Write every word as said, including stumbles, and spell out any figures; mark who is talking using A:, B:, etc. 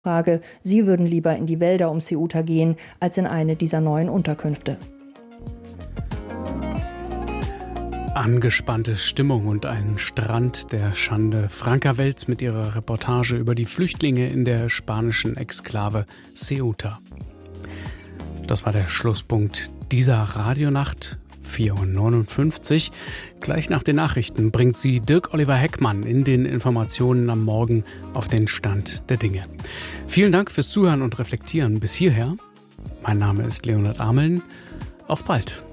A: Frage, sie würden lieber in die Wälder um Ceuta gehen, als in eine dieser neuen Unterkünfte.
B: Angespannte Stimmung und ein Strand der Schande. Franka Welz mit ihrer Reportage über die Flüchtlinge in der spanischen Exklave Ceuta. Das war der Schlusspunkt dieser Radionacht. vier Uhr neunundfünfzig. Gleich nach den Nachrichten bringt sie Dirk Oliver Heckmann in den Informationen am Morgen auf den Stand der Dinge. Vielen Dank fürs Zuhören und Reflektieren bis hierher. Mein Name ist Leonhard Ameln. Auf bald.